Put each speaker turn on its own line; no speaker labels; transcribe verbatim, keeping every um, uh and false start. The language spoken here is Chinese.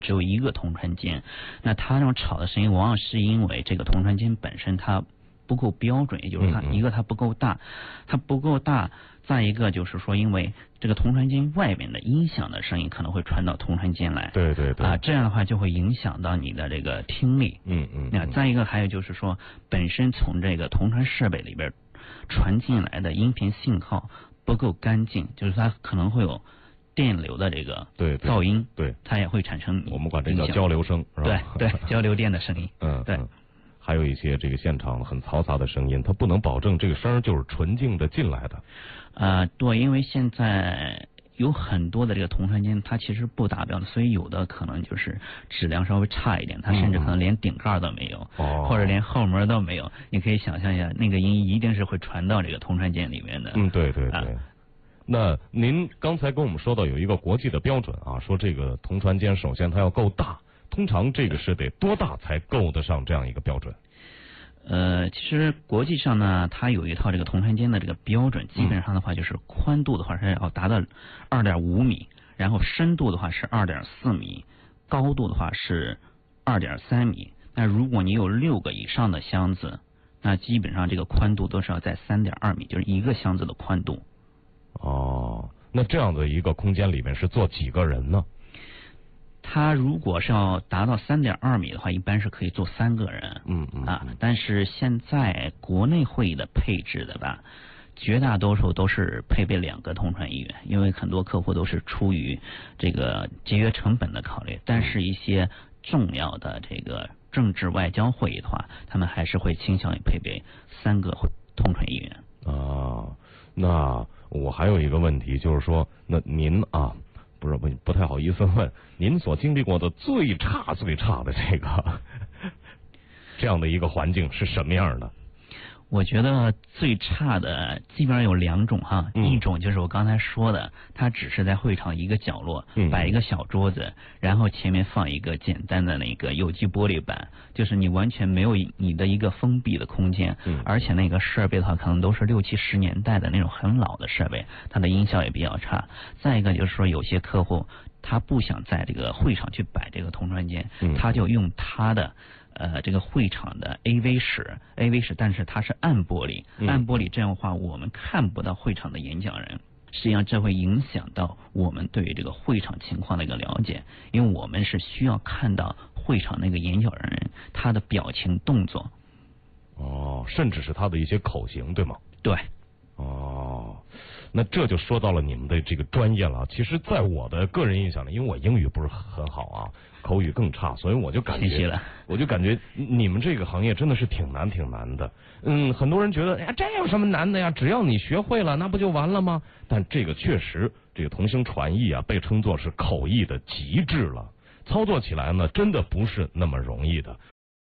只有一个铜穿间，那它这种吵的声音，往往是因为这个铜穿间本身它不够标准，也就是它一个它不够大，它不够大，再一个就是说，因为这个铜穿间外面的音响的声音可能会传到铜穿间来，
对对对，
啊，这样的话就会影响到你的这个听力。
嗯嗯。
那再一个还有就是说，本身从这个铜穿设备里边传进来的音频信号不够干净，就是它可能会有电流的这个噪音，
对，对
它也会产生
我们管这叫交流声，是吧？
对对，交流电的声音。
嗯，
对。
还有一些这个现场很嘈杂的声音，它不能保证这个声就是纯净的进来的。
呃，对，因为现在有很多的这个铜穿间，它其实不达标的，所以有的可能就是质量稍微差一点，它甚至可能连顶盖都没有，
嗯、
或者连后门都没有。你可以想象一下，那个音一定是会传到这个铜穿间里面的。
嗯，对对对。
啊、
那您刚才跟我们说到有一个国际的标准啊，说这个铜穿间首先它要够大。通常这个是得多大才够得上这样一个标准？
呃，其实国际上呢，它有一套这个铜穿间的这个标准，基本上的话就是宽度的话是要达到二点五米，然后深度的话是二点四米，高度的话是二点三米。那如果你有六个以上的箱子，那基本上这个宽度都是要在三点二米，就是一个箱子的宽度。
哦，那这样的一个空间里面是坐几个人呢？
它如果是要达到三点二米的话，一般是可以坐三个人。
嗯嗯
啊，但是现在国内会议的配置的吧，绝大多数都是配备两个铜穿议员，因为很多客户都是出于这个节约成本的考虑。但是一些重要的这个政治外交会议的话，他们还是会倾向于配备三个铜穿议员。
啊，那我还有一个问题，就是说，那您啊。不是不不太好意思问，您所经历过的最差最差的这个这样的一个环境是什么样的？
我觉得最差的基本上有两种哈，
嗯、
一种就是我刚才说的，它只是在会场一个角落、嗯、摆一个小桌子，然后前面放一个简单的那个有机玻璃板，就是你完全没有你的一个封闭的空间，
嗯、
而且那个设备的话可能都是六七十年代的那种很老的设备，它的音效也比较差。再一个就是说有些客户他不想在这个会场去摆这个铜穿间，
嗯、
他就用他的呃，这个会场的 A V 室 ，A V 室，但是它是暗玻璃，
嗯、
暗玻璃这样的话，我们看不到会场的演讲人。实际上，这会影响到我们对于这个会场情况的一个了解，因为我们是需要看到会场那个演讲人他的表情动作。
哦，甚至是他的一些口型，对吗？
对。
哦，那这就说到了你们的这个专业了。其实，在我的个人印象里，因为我英语不是很好啊，口语更差，所以我就感觉，
谢谢了。
我就感觉你们这个行业真的是挺难挺难的。嗯，很多人觉得，哎呀，这有什么难的呀？只要你学会了，那不就完了吗？但这个确实，这个同声传译啊，被称作是口译的极致了。操作起来呢，真的不是那么容易的。